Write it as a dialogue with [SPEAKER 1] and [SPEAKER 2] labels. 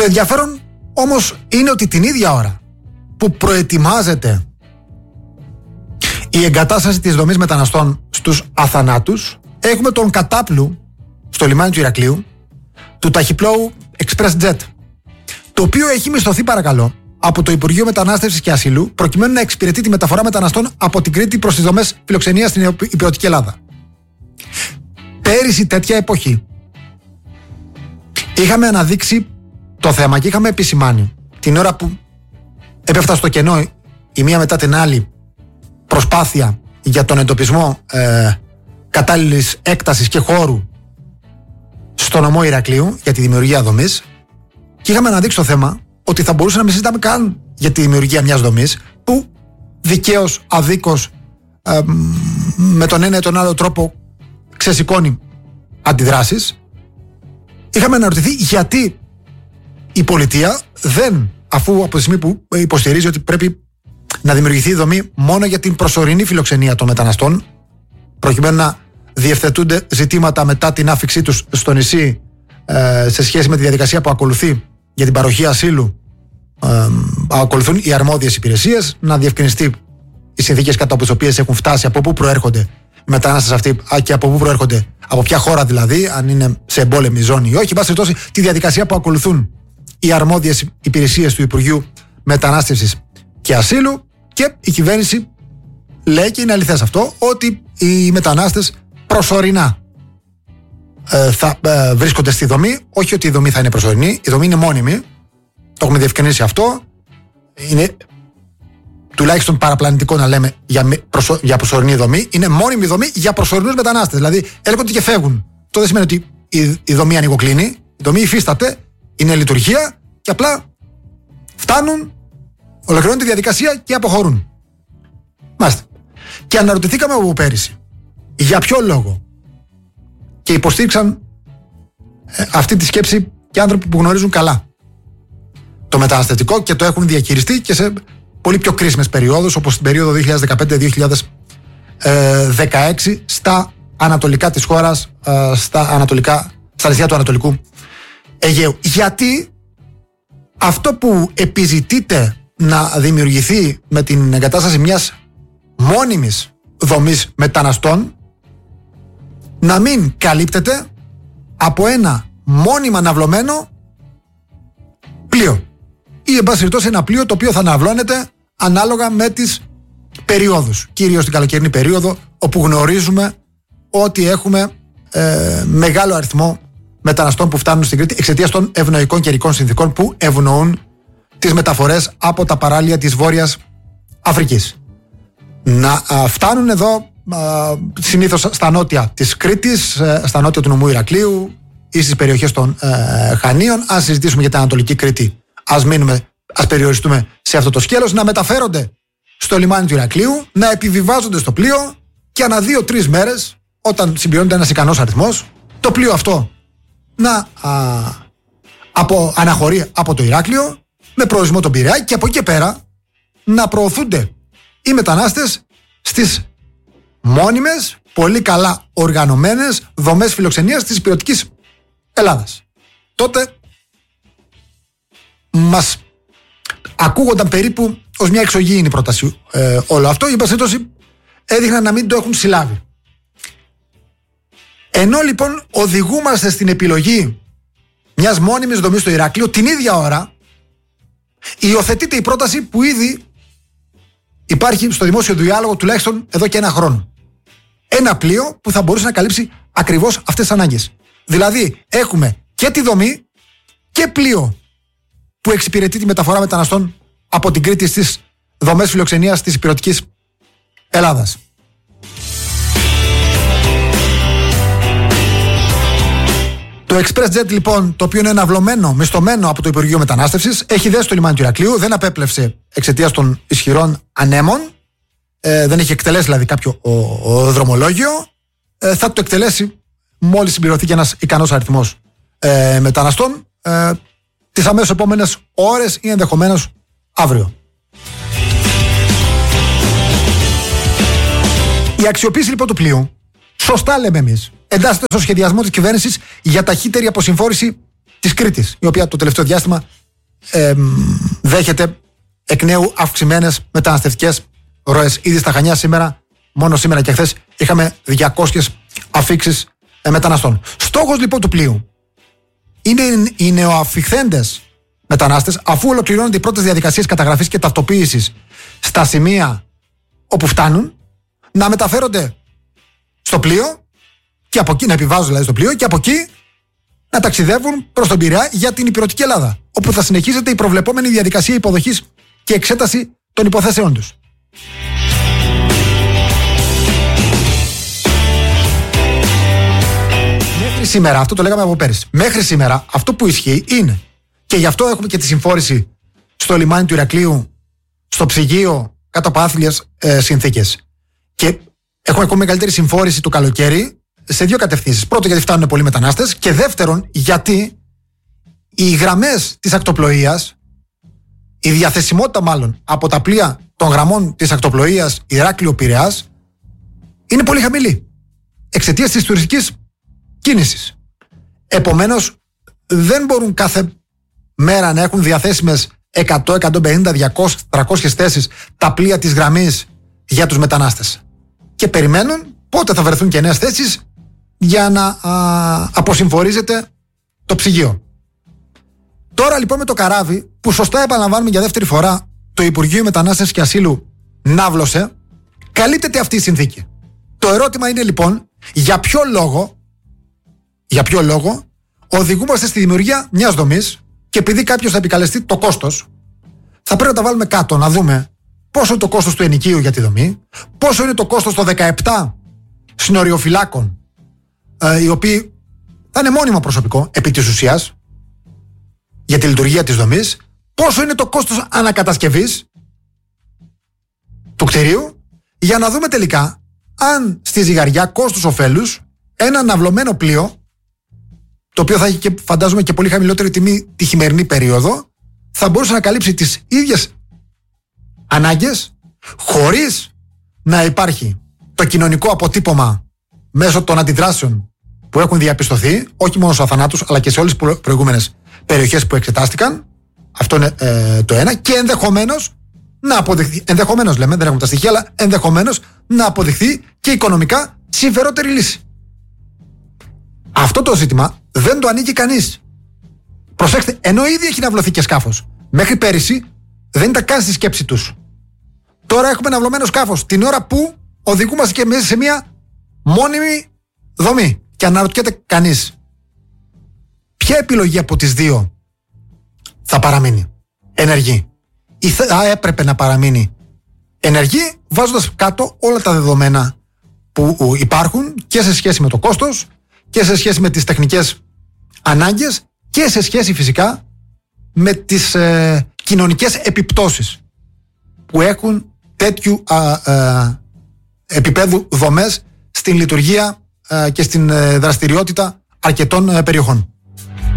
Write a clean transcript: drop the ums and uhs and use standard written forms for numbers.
[SPEAKER 1] Το ενδιαφέρον όμως είναι ότι την ίδια ώρα που προετοιμάζεται η εγκατάσταση της δομής μεταναστών στους αθανάτους, έχουμε τον κατάπλου στο λιμάνι του Ηρακλείου του ταχυπλώου Express Jet, το οποίο έχει μισθωθεί, παρακαλώ, από το Υπουργείο Μετανάστευσης και Ασύλου, προκειμένου να εξυπηρετεί τη μεταφορά μεταναστών από την Κρήτη προς τις δομές φιλοξενίας στην υπηρετική Ελλάδα. Πέρυσι, τέτοια εποχή, είχαμε αναδείξει το θέμα και είχαμε επισημάνει την ώρα που έπεφτα στο κενό η μία μετά την άλλη προσπάθεια για τον εντοπισμό κατάλληλης έκτασης και χώρου στο νομό Ηρακλείου για τη δημιουργία δομής, και είχαμε αναδείξει το θέμα ότι θα μπορούσε να μην συζητάμε καν για τη δημιουργία μιας δομής που δικαίως, αδίκως, με τον ένα ή τον άλλο τρόπο ξεσηκώνει αντιδράσεις. Είχαμε αναρωτηθεί γιατί η πολιτεία δεν, αφού από τη στιγμή που υποστηρίζει ότι πρέπει να δημιουργηθεί η δομή μόνο για την προσωρινή φιλοξενία των μεταναστών, προκειμένου να διευθετούνται ζητήματα μετά την άφηξή τους στο νησί σε σχέση με τη διαδικασία που ακολουθεί για την παροχή ασύλου, ακολουθούν οι αρμόδιες υπηρεσίες, να διευκρινιστεί οι συνθήκες κατά τις οποίες έχουν φτάσει, από πού προέρχονται οι μετανάστες αυτοί και από πού προέρχονται, από ποια χώρα δηλαδή, αν είναι σε εμπόλεμη ζώνη ή όχι. Βάσει περιπτώσει, τη διαδικασία που ακολουθούν οι αρμόδιες υπηρεσίες του Υπουργείου Μετανάστευσης και Ασύλου, και η κυβέρνηση λέει, και είναι αληθές αυτό, ότι οι μετανάστες προσωρινά θα βρίσκονται στη δομή. Όχι ότι η δομή θα είναι προσωρινή, η δομή είναι μόνιμη. Το έχουμε διευκρινίσει αυτό. Είναι τουλάχιστον παραπλανητικό να λέμε για προσωρινή δομή. Είναι μόνιμη δομή για προσωρινούς μετανάστες. Δηλαδή έρχονται και φεύγουν. Αυτό δεν σημαίνει ότι η δομή ανοιγοκλίνει. Η δομή υφίσταται, είναι λειτουργία και απλά φτάνουν, ολοκληρώνουν τη διαδικασία και αποχωρούν. Μάλιστα. Και αναρωτηθήκαμε από πέρυσι για ποιο λόγο, και υποστήριξαν αυτή τη σκέψη και άνθρωποι που γνωρίζουν καλά το μεταναστευτικό και το έχουν διαχειριστεί και σε πολύ πιο κρίσιμες περιόδους, όπως την περίοδο 2015-2016 στα ανατολικά της χώρας, στα νησιά του Ανατολικού Αιγαίου. Γιατί αυτό που επιζητείται να δημιουργηθεί με την εγκατάσταση μιας μόνιμης δομής μεταναστών να μην καλύπτεται από ένα μόνιμα αναβλωμένο πλοίο, ή εν πάση περιπτώσει ένα πλοίο το οποίο θα αναβλώνεται ανάλογα με τις περιόδους, κυρίως την καλοκαιρινή περίοδο, όπου γνωρίζουμε ότι έχουμε μεγάλο αριθμό μεταναστών που φτάνουν στην Κρήτη εξαιτίας των ευνοϊκών καιρικών συνθήκων που ευνοούν τις μεταφορές από τα παράλια της Βόρειας Αφρικής. Να φτάνουν εδώ συνήθως στα νότια της Κρήτης, στα νότια του νομού Ηρακλείου ή στις περιοχές των Χανίων. Αν συζητήσουμε για την Ανατολική Κρήτη, ας περιοριστούμε σε αυτό το σκέλος. Να μεταφέρονται στο λιμάνι του Ηρακλείου, να επιβιβάζονται στο πλοίο και ανά 2-3 μέρες, όταν συμπληρώνεται ένας ικανός αριθμός, το πλοίο αυτό να αναχωρεί από το Ηράκλειο με προορισμό τον Πειραιά, και από εκεί και πέρα να προωθούνται οι μετανάστες στις μόνιμες, πολύ καλά οργανωμένες δομές φιλοξενίας της υπηρετικής Ελλάδας. Τότε μας ακούγονταν περίπου ως μια εξωγήινη πρόταση όλο αυτό. Η πασίτωση έδειχναν να μην το έχουν συλλάβει. Ενώ λοιπόν οδηγούμαστε στην επιλογή μιας μόνιμης δομής στο Ηράκλειο, την ίδια ώρα υιοθετείται η πρόταση που ήδη υπάρχει στο δημόσιο διάλογο τουλάχιστον εδώ και ένα χρόνο. Ένα πλοίο που θα μπορούσε να καλύψει ακριβώς αυτές τις ανάγκες. Δηλαδή έχουμε και τη δομή και πλοίο που εξυπηρετεί τη μεταφορά μεταναστών από την Κρήτη στις δομές φιλοξενίας της υπηρετικής Ελλάδας. Το Express Jet λοιπόν, το οποίο είναι αναβλωμένο, μισθωμένο από το Υπουργείο Μετανάστευσης, έχει δέσει το λιμάνι του Ηρακλείου, δεν απέπλευσε εξαιτίας των ισχυρών ανέμων, δεν έχει εκτελέσει δηλαδή κάποιο δρομολόγιο, θα το εκτελέσει μόλις συμπληρωθεί και ένας ικανός αριθμός μεταναστών τις αμέσως επόμενες ώρες ή ενδεχομένως αύριο. Η αξιοποίηση λοιπόν του πλοίου, σωστά λέμε εμείς, εντάσσεται στο σχεδιασμό της κυβέρνησης για ταχύτερη αποσυμφόρηση της Κρήτης, η οποία το τελευταίο διάστημα δέχεται εκ νέου αυξημένες μεταναστευτικές ροές. Ήδη στα Χανιά σήμερα, μόνο σήμερα και χθες, είχαμε 200 αφίξεις μεταναστών. Στόχος λοιπόν του πλοίου είναι οι νεοαφιχθέντες μετανάστες, αφού ολοκληρώνονται οι πρώτες διαδικασίες καταγραφής και ταυτοποίησης στα σημεία όπου φτάνουν, να μεταφέρονται στο πλοίο και από εκεί, να επιβάζουν δηλαδή στο πλοίο και από εκεί να ταξιδεύουν προς τον Πειραιά για την Ηπειρωτική Ελλάδα, όπου θα συνεχίζεται η προβλεπόμενη διαδικασία υποδοχής και εξέταση των υποθέσεών τους. Μέχρι σήμερα, αυτό το λέγαμε από πέρυσι, μέχρι σήμερα αυτό που ισχύει είναι, και γι' αυτό έχουμε και τη συμφόρηση στο λιμάνι του Ηρακλείου, στο ψυγείο, κάτω από άθλιες συνθήκες. Και έχουμε ακόμη μεγαλύτερη συμφόρηση το καλοκαίρι σε δύο κατευθύνσεις. Πρώτον, γιατί φτάνουν πολλοί μετανάστες, και δεύτερον, γιατί οι γραμμές της ακτοπλοείας, η διαθεσιμότητα μάλλον από τα πλοία των γραμμών της ακτοπλοείας Ηράκλειο-Πειραιάς είναι πολύ χαμηλή εξαιτίας της τουριστικής κίνησης. Επομένως, δεν μπορούν κάθε μέρα να έχουν διαθέσιμες 100, 150, 200, 300 θέσεις τα πλοία της γραμμής για τους μετανάστες. Και περιμένουν πότε θα βρεθούν και νέες θέσεις για να αποσυμφορίζεται το ψυγείο. Τώρα λοιπόν με το καράβι, που σωστά επαναλαμβάνουμε για δεύτερη φορά, το Υπουργείο Μετανάστευσης και Ασύλου ναύλωσε, καλύπτεται αυτή η συνθήκη. Το ερώτημα είναι λοιπόν, για ποιο λόγο οδηγούμαστε στη δημιουργία μιας δομής, και επειδή κάποιος θα επικαλεστεί το κόστος, θα πρέπει να τα βάλουμε κάτω, να δούμε πόσο είναι το κόστος του ενοικίου για τη δομή, πόσο είναι το κόστος των 17 συνοριοφυλάκων, οι οποίοι θα είναι μόνιμο προσωπικό επί της ουσίας για τη λειτουργία της δομής, πόσο είναι το κόστος ανακατασκευής του κτηρίου, για να δούμε τελικά αν στη ζυγαριά κόστους ωφέλους ένα ναυλωμένο πλοίο, το οποίο θα έχει και φαντάζομαι και πολύ χαμηλότερη τιμή τη χειμερινή περίοδο, θα μπορούσε να καλύψει τις ίδιες ανάγκες χωρίς να υπάρχει το κοινωνικό αποτύπωμα μέσω των αντιδράσεων που έχουν διαπιστωθεί, όχι μόνο στους αθανάτους αλλά και σε όλες τις προηγούμενες περιοχές που εξετάστηκαν. Αυτό είναι το ένα. Και ενδεχομένως να αποδειχθεί, ενδεχομένως λέμε, δεν έχουμε τα στοιχεία, αλλά ενδεχομένως να αποδειχθεί και οικονομικά συμφερότερη λύση. Αυτό το ζήτημα δεν το ανήκει κανείς. Προσέξτε, ενώ ήδη έχει ναυλωθεί και σκάφος. Μέχρι πέρυσι δεν ήταν καν στη σκέψη τους. Τώρα έχουμε ναυλωμένο σκάφος, την ώρα που οδηγούμαστε και μέσα σε μια μόνιμη δομή. Και αναρωτιέται κανείς, ποια επιλογή από τις δύο θα παραμείνει ενεργή, ή θα έπρεπε να παραμείνει ενεργή, βάζοντας κάτω όλα τα δεδομένα που υπάρχουν και σε σχέση με το κόστος και σε σχέση με τις τεχνικές ανάγκες και σε σχέση φυσικά με τις κοινωνικές επιπτώσεις που έχουν τέτοιου επίπεδου δομές στην λειτουργία και στην δραστηριότητα αρκετών περιοχών.